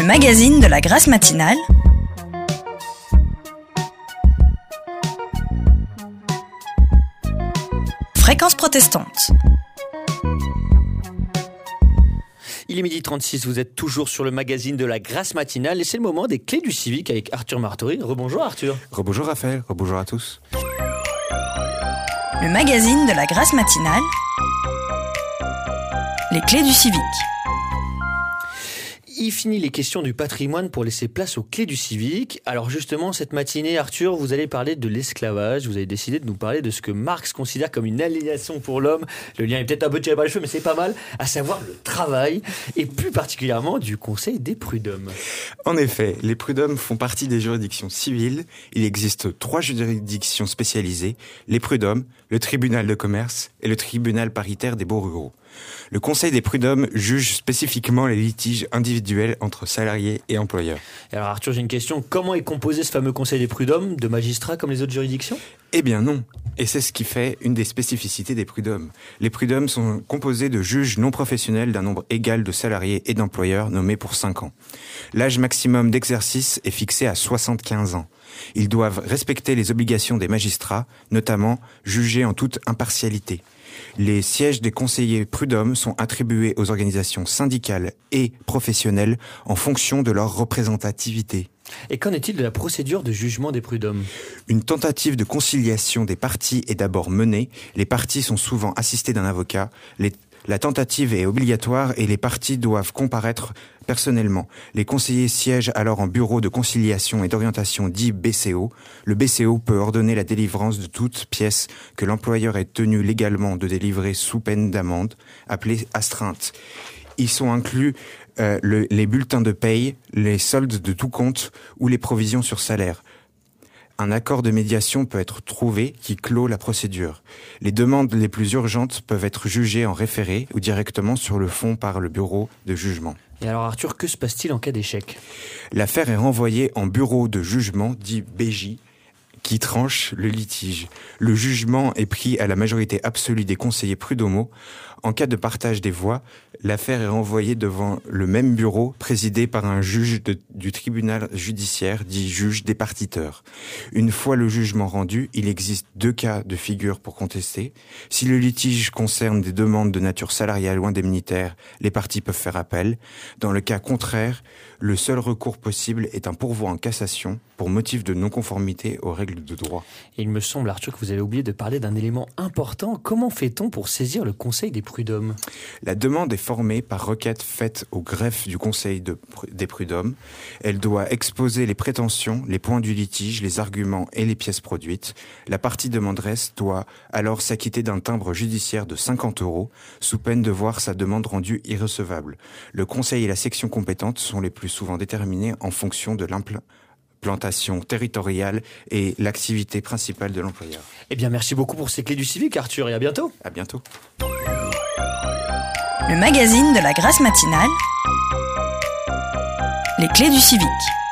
magazine de la Grâce matinale, Fréquence protestante. Il est 12h36, vous êtes toujours sur le magazine de la Grâce matinale et c'est le moment des clés du civique avec Arthur Martori. Rebonjour Arthur. Rebonjour Raphaël, rebonjour à tous. Le magazine de la Grâce matinale, les clés du civique. Il finit les questions du patrimoine pour laisser place aux clés du civique. Alors justement, cette matinée, Arthur, vous allez parler de l'esclavage. Vous avez décidé de nous parler de ce que Marx considère comme une aliénation pour l'homme. Le lien est peut-être un peu tiré par les cheveux, mais c'est pas mal. À savoir le travail, et plus particulièrement du Conseil des prud'hommes. En effet, les prud'hommes font partie des juridictions civiles. Il existe 3 juridictions spécialisées, les prud'hommes, le tribunal de commerce et le tribunal paritaire des baux ruraux. Le Conseil des prud'hommes juge spécifiquement les litiges individuels entre salariés et employeurs. Et alors Arthur, j'ai une question. Comment est composé ce fameux Conseil des prud'hommes? De magistrats comme les autres juridictions? Eh bien non, et c'est ce qui fait une des spécificités des prud'hommes. Les prud'hommes sont composés de juges non professionnels d'un nombre égal de salariés et d'employeurs nommés pour 5 ans. L'âge maximum d'exercice est fixé à 75 ans. Ils doivent respecter les obligations des magistrats, notamment juger en toute impartialité. Les sièges des conseillers prud'hommes sont attribués aux organisations syndicales et professionnelles en fonction de leur représentativité. Et qu'en est-il de la procédure de jugement des prud'hommes? Une tentative de conciliation des parties est d'abord menée. Les parties sont souvent assistées d'un avocat. La tentative est obligatoire et les parties doivent comparaître personnellement. Les conseillers siègent alors en bureau de conciliation et d'orientation dit BCO. Le BCO peut ordonner la délivrance de toute pièce que l'employeur est tenu légalement de délivrer sous peine d'amende, appelée astreinte. Ils sont inclus les bulletins de paye, les soldes de tout compte ou les provisions sur salaire. Un accord de médiation peut être trouvé qui clôt la procédure. Les demandes les plus urgentes peuvent être jugées en référé ou directement sur le fond par le bureau de jugement. Et alors Arthur, que se passe-t-il en cas d'échec? L'affaire est renvoyée en bureau de jugement, dit BJ, qui tranche le litige. Le jugement est pris à la majorité absolue des conseillers prud'homaux. En cas de partage des voix, l'affaire est renvoyée devant le même bureau présidé par un juge du tribunal judiciaire, dit juge départiteur. Une fois le jugement rendu, il existe 2 cas de figure pour contester. Si le litige concerne des demandes de nature salariale ou indemnitaire, les parties peuvent faire appel. Dans le cas contraire, le seul recours possible est un pourvoi en cassation pour motif de non-conformité aux règles de droit. Et il me semble, Arthur, que vous avez oublié de parler d'un élément important. Comment fait-on pour saisir le Conseil des prud'hommes? La demande est formée par requête faite au greffe du Conseil des prud'hommes. Elle doit exposer les prétentions, les points du litige, les arguments et les pièces produites. La partie demanderesse doit alors s'acquitter d'un timbre judiciaire de 50 €, sous peine de voir sa demande rendue irrecevable. Le Conseil et la section compétente sont les plus souvent déterminés en fonction de l'implantation territoriale et l'activité principale de l'employeur. Eh bien, merci beaucoup pour ces clés du civique, Arthur, et à bientôt. À bientôt. Le magazine de la Grâce matinale, les clés du civique.